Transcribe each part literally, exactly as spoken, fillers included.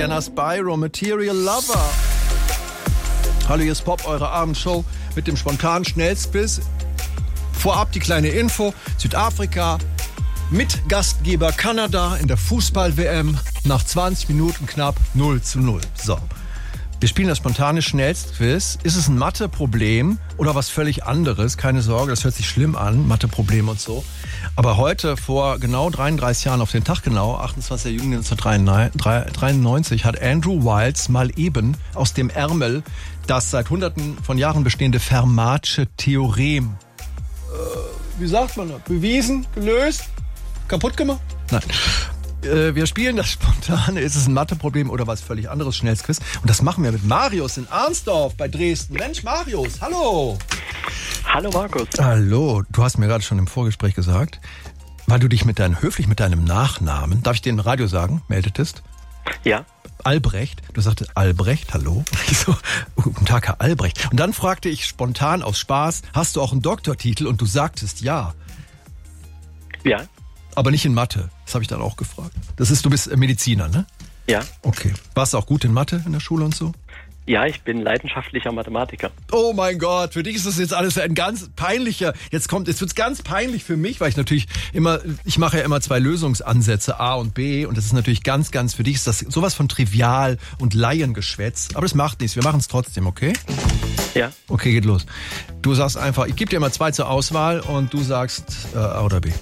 Sienna Spyro, Material Lover. Hallo, hier ist Pop, eure Abendshow mit dem spontanen Schnellstquiz. Vorab die kleine Info. Südafrika mit Gastgeber Kanada in der Fußball-W M. Nach zwanzig Minuten knapp null zu null. So. Wir spielen das spontane Schnellstquiz. Ist es ein Mathe-Problem oder was völlig anderes? Keine Sorge, das hört sich schlimm an, Mathe-Problem und so. Aber heute, vor genau dreiunddreißig Jahren, auf den Tag genau, achtundzwanzigster Juni neunzehnhundertdreiundneunzig, hat Andrew Wiles mal eben aus dem Ärmel das seit hunderten von Jahren bestehende Fermatsche Theorem, äh, wie sagt man das, bewiesen, gelöst, kaputt gemacht? Nein. Wir spielen das Spontane. Ist es ein Matheproblem oder was völlig anderes? Schnellstquiz. Und das machen wir mit Marius in Arnsdorf bei Dresden. Mensch, Marius, hallo. Hallo, Markus. Hallo. Du hast mir gerade schon im Vorgespräch gesagt, weil du dich mit deinem, höflich mit deinem Nachnamen, darf ich dir im Radio sagen, meldetest? Ja. Albrecht. Du sagtest Albrecht, hallo. Ich so, guten Tag, Herr Albrecht. Und dann fragte ich spontan aus Spaß, hast du auch einen Doktortitel? Und du sagtest ja. Ja. Aber nicht in Mathe. Das habe ich dann auch gefragt. Das ist, du bist Mediziner, ne? Ja. Okay. Warst du auch gut in Mathe in der Schule und so? Ja, ich bin leidenschaftlicher Mathematiker. Oh mein Gott, für dich ist das jetzt alles ein ganz peinlicher. Jetzt kommt, jetzt wird's ganz peinlich für mich, weil ich natürlich immer, ich mache ja immer zwei Lösungsansätze, A und B, und das ist natürlich ganz, ganz, für dich ist das sowas von trivial und Laiengeschwätz. Aber das macht nichts, wir machen es trotzdem, okay? Ja. Okay, geht los. Du sagst einfach, ich gebe dir mal zwei zur Auswahl und du sagst äh, A oder B.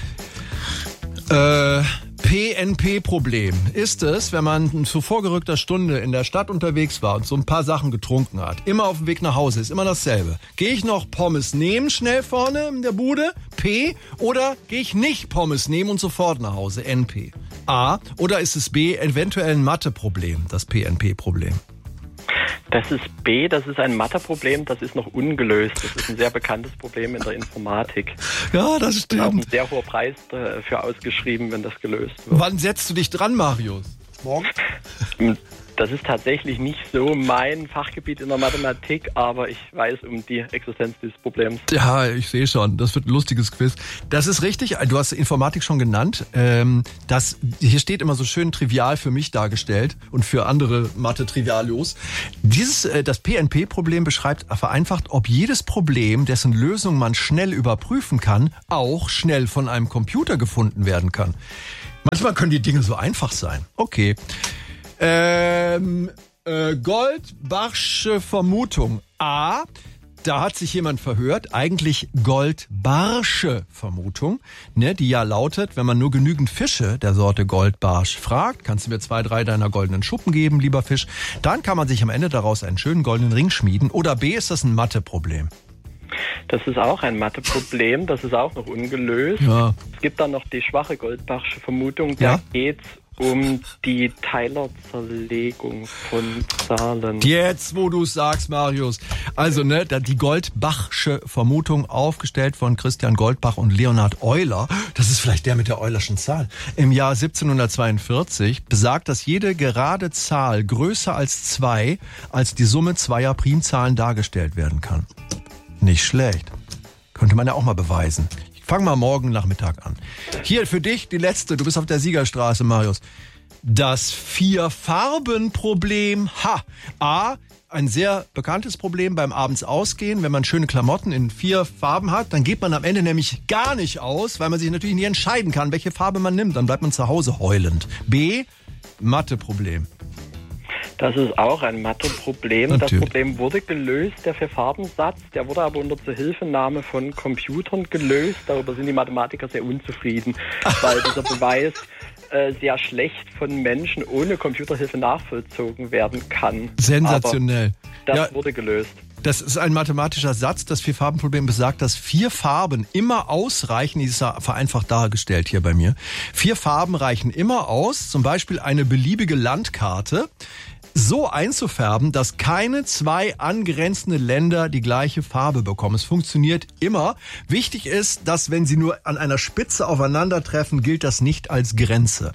Äh, P N P-Problem ist es, wenn man zu vorgerückter Stunde in der Stadt unterwegs war und so ein paar Sachen getrunken hat. Immer auf dem Weg nach Hause, ist immer dasselbe. Gehe ich noch Pommes nehmen schnell vorne in der Bude? P. Oder gehe ich nicht Pommes nehmen und sofort nach Hause? N P. A. Oder ist es B, eventuell ein Mathe-Problem, das P N P-Problem? Das ist B, das ist ein Matheproblem, das ist noch ungelöst. Das ist ein sehr bekanntes Problem in der Informatik. Ja, das stimmt. Da ist auch ein sehr hoher Preis dafür ausgeschrieben, wenn das gelöst wird. Wann setzt du dich dran, Marius? Morgen? Das ist tatsächlich nicht so mein Fachgebiet in der Mathematik, aber ich weiß um die Existenz dieses Problems. Ja, ich sehe schon. Das wird ein lustiges Quiz. Das ist richtig. Du hast Informatik schon genannt. Das, hier steht immer so schön trivial für mich dargestellt und für andere Mathe-Trivialos. Dieses, das P N P-Problem beschreibt vereinfacht, ob jedes Problem, dessen Lösung man schnell überprüfen kann, auch schnell von einem Computer gefunden werden kann. Manchmal können die Dinge so einfach sein. Okay. Ähm, äh, Goldbachsche Vermutung. A, da hat sich jemand verhört. Eigentlich Goldbarsche Vermutung, ne, die ja lautet, wenn man nur genügend Fische der Sorte Goldbarsch fragt, kannst du mir zwei, drei deiner goldenen Schuppen geben, lieber Fisch, dann kann man sich am Ende daraus einen schönen goldenen Ring schmieden. Oder B, ist das ein Matheproblem? Das ist auch ein Matheproblem, das ist auch noch ungelöst. Ja. Es gibt dann noch die schwache Goldbachsche Vermutung, da ja? geht's um die Teilerzerlegung von Zahlen. Jetzt, wo du es sagst, Marius. Also, ne, die Goldbachsche Vermutung, aufgestellt von Christian Goldbach und Leonhard Euler, das ist vielleicht der mit der Eulerschen Zahl, im Jahr siebzehnhundertzweiundvierzig, besagt, dass jede gerade Zahl größer als zwei als die Summe zweier Primzahlen dargestellt werden kann. Nicht schlecht. Könnte man ja auch mal beweisen. Fang mal morgen Nachmittag an. Hier für dich die letzte. Du bist auf der Siegerstraße, Marius. Das Vier-Farben-Problem. Ha! A, ein sehr bekanntes Problem beim abends ausgehen. Wenn man schöne Klamotten in vier Farben hat, dann geht man am Ende nämlich gar nicht aus, weil man sich natürlich nie entscheiden kann, welche Farbe man nimmt. Dann bleibt man zu Hause heulend. B, Mathe-Problem. Das ist auch ein Matheproblem. Natürlich. Das Problem wurde gelöst, der Vier-Farben-Satz. Der wurde aber unter Zuhilfenahme von Computern gelöst. Darüber sind die Mathematiker sehr unzufrieden, weil dieser Beweis äh, sehr schlecht von Menschen ohne Computerhilfe nachvollzogen werden kann. Sensationell. Aber das ja. wurde gelöst. Das ist ein mathematischer Satz. Das Vier-Farben-Problem besagt, dass vier Farben immer ausreichen. Die ist ja vereinfacht dargestellt hier bei mir. Vier Farben reichen immer aus. Zum Beispiel eine beliebige Landkarte so einzufärben, dass keine zwei angrenzende Länder die gleiche Farbe bekommen. Es funktioniert immer. Wichtig ist, dass wenn sie nur an einer Spitze aufeinandertreffen, gilt das nicht als Grenze.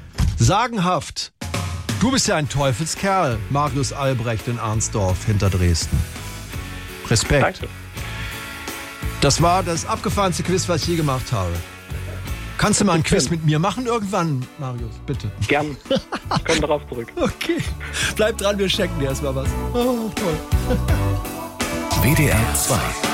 Sagenhaft. Du bist ja ein Teufelskerl, Marius Albrecht in Arnsdorf hinter Dresden. Respekt. Danke. Das war das abgefahrenste Quiz, was ich je gemacht habe. Kannst du mal ein Quiz mit mir machen irgendwann, Marius? Bitte. Gern. Ich komme darauf zurück. Okay. Bleib dran, wir schenken dir erstmal was. Oh, toll. W D R zwei